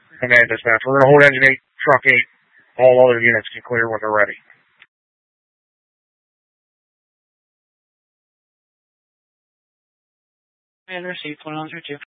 Command dispatch. We're going to hold engine 8, truck 8. All other units can clear when they're ready. And receive 102.